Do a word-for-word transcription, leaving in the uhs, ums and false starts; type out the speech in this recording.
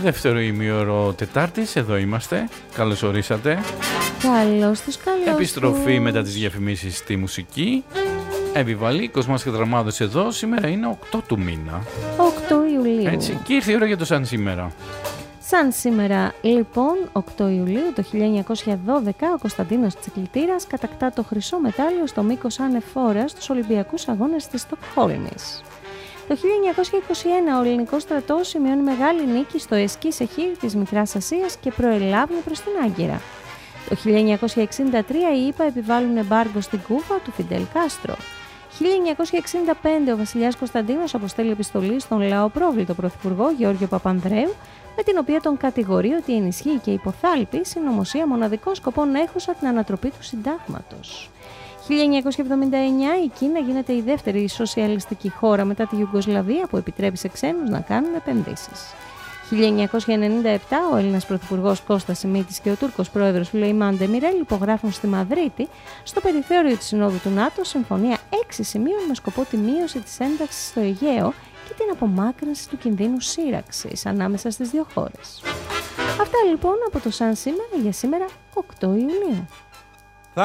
Δεύτερο ημίωρο Τετάρτης, εδώ είμαστε. Καλώς ορίσατε. Καλώς τους, καλώς Επιστροφή τους. μετά τις διαφημίσεις στη μουσική. Επιβαλή, Κοσμάς και Δραμάδος εδώ. Σήμερα είναι οκτώ του μήνα. οκτώ Ιουλίου. Έτσι, και ήρθε η ώρα για το σαν σήμερα. Σαν σήμερα, λοιπόν, οκτώ Ιουλίου το χίλια εννιακόσια δώδεκα, ο Κωνσταντίνος Τσικλητήρας κατακτά το χρυσό μετάλλιο στο μήκος ανεφόρας στους Ολυμπιακούς Αγώνες της Στοκχόλμης. Το χίλια εννιακόσια είκοσι ένα, ο ελληνικός στρατός σημειώνει μεγάλη νίκη στο Εσκή Σεχήρ της Μικράς Ασίας και προελάβει προς την Άγκυρα. Το χίλια εννιακόσια εξήντα τρία, οι ΗΠΑ επιβάλλουν εμπάργκο στην Κούβα του Φιντελ Κάστρο. χίλια εννιακόσια εξήντα πέντε, ο βασιλιάς Κωνσταντίνος αποστέλει επιστολή στον λαοπρόβλητο πρωθυπουργό Γεώργιο Παπανδρέου, με την οποία τον κατηγορεί ότι ενισχύει και υποθάλπει συνωμοσία μοναδικό σκοπό έχουσα την ανατροπή του συντάγματος. χίλια εννιακόσια εβδομήντα εννέα, η Κίνα γίνεται η δεύτερη σοσιαλιστική χώρα μετά τη Ιουγκοσλαβία που επιτρέπει σε ξένους να κάνουν επενδύσεις. χίλια εννιακόσια ενενήντα επτά, ο Έλληνας πρωθυπουργός Κώστας Σιμίτης και ο Τούρκος πρόεδρος Σουλεϊμάν Ντεμιρέλ υπογράφουν στη Μαδρίτη, στο περιθώριο της Συνόδου του ΝΑΤΟ, συμφωνία έξι σημείων με σκοπό τη μείωση της ένταξης στο Αιγαίο και την απομάκρυνση του κινδύνου σύραξης ανάμεσα στις δύο χώρες. Αυτά λοιπόν από το Σαν σήμερα για σήμερα οκτώ Ιουλίου.